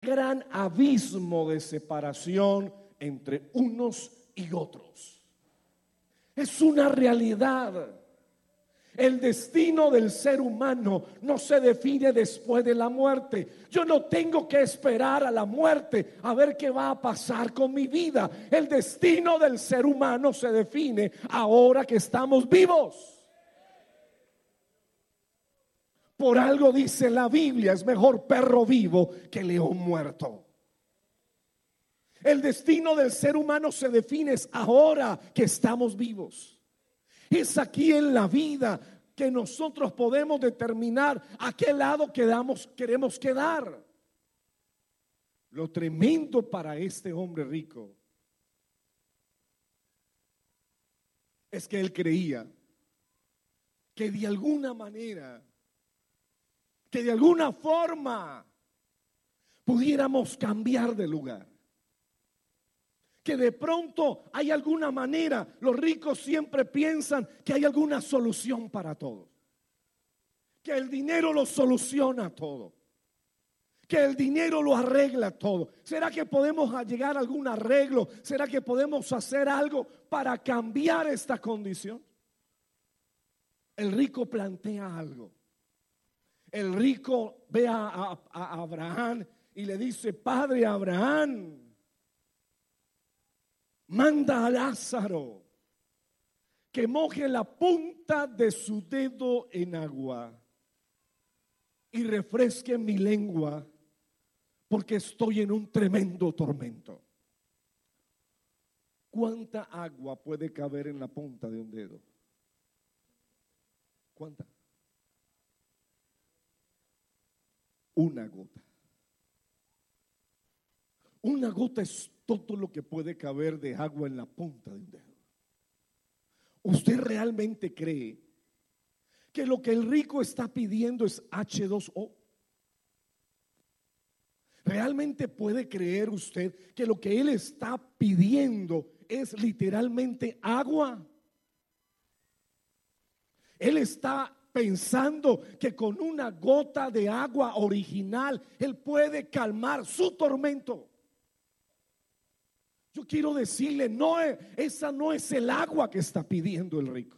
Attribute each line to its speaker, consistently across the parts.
Speaker 1: gran abismo de separación entre unos y otros. Es una realidad. El destino del ser humano no se define después de la muerte. Yo no tengo que esperar a la muerte a ver qué va a pasar con mi vida. El destino del ser humano se define ahora que estamos vivos. Por algo dice la Biblia, es mejor perro vivo que león muerto. El destino del ser humano se define ahora que estamos vivos. Es aquí en la vida que nosotros podemos determinar a qué lado queremos quedar. Lo tremendo para este hombre rico es que él creía que de alguna manera, que de alguna forma pudiéramos cambiar de lugar. Que de pronto hay alguna manera, los ricos siempre piensan que hay alguna solución para todo. Que el dinero lo soluciona todo. Que el dinero lo arregla todo. ¿Será que podemos llegar a algún arreglo? ¿Será que podemos hacer algo para cambiar esta condición? El rico plantea algo. El rico ve a Abraham y le dice: Padre Abraham, manda a Lázaro que moje la punta de su dedo en agua y refresque mi lengua, porque estoy en un tremendo tormento. ¿Cuánta agua puede caber en la punta de un dedo? ¿Cuánta? Una gota. Una gota es todo lo que puede caber de agua en la punta de un dedo. ¿Usted realmente cree que lo que el rico está pidiendo es H2O? ¿Realmente puede creer usted que lo que él está pidiendo es literalmente agua? Él está pensando que con una gota de agua original él puede calmar su tormento. Yo quiero decirle, esa no es el agua que está pidiendo el rico.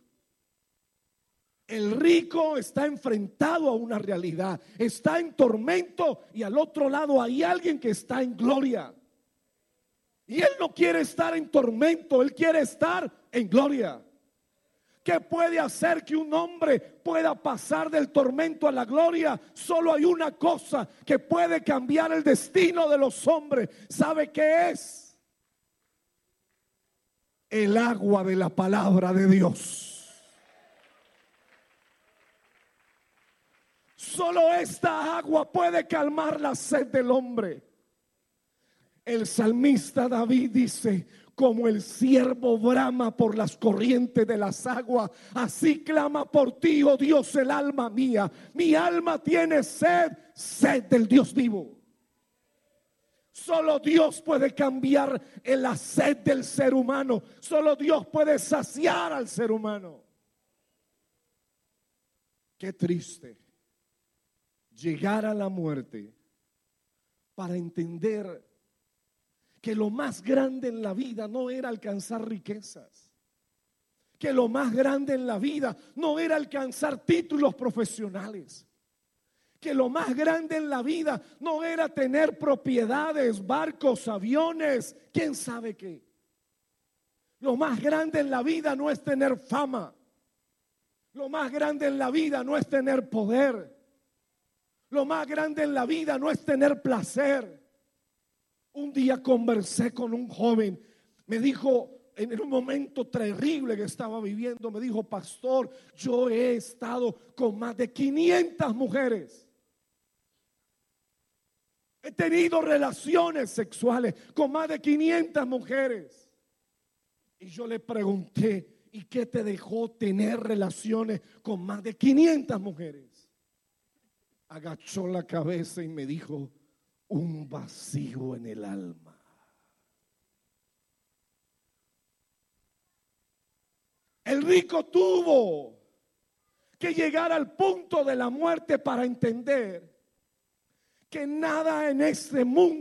Speaker 1: El rico está enfrentado a una realidad, está en tormento, y al otro lado hay alguien que está en gloria. Y él no quiere estar en tormento, él quiere estar en gloria. ¿Qué puede hacer que un hombre pueda pasar del tormento a la gloria? Solo hay una cosa que puede cambiar el destino de los hombres. ¿Sabe qué es? El agua de la palabra de Dios. Solo esta agua puede calmar la sed del hombre. El salmista David dice: como el ciervo brama por las corrientes de las aguas, así clama por ti, oh Dios, el alma mía. Mi alma tiene sed, sed del Dios vivo. Solo Dios puede cambiar la sed del ser humano. Solo Dios puede saciar al ser humano. Qué triste llegar a la muerte para entender que lo más grande en la vida no era alcanzar riquezas, que lo más grande en la vida no era alcanzar títulos profesionales, que lo más grande en la vida no era tener propiedades, barcos, aviones, quién sabe qué. Lo más grande en la vida no es tener fama. Lo más grande en la vida no es tener poder. Lo más grande en la vida no es tener placer. Un día conversé con un joven, me dijo, en un momento terrible que estaba viviendo, me dijo: pastor, yo he estado con más de 500 mujeres. He tenido relaciones sexuales con más de 500 mujeres. Y yo le pregunté: ¿y qué te dejó tener relaciones con más de 500 mujeres? Agachó la cabeza y me dijo: un vacío en el alma. El rico tuvo que llegar al punto de la muerte para entender que nada en este mundo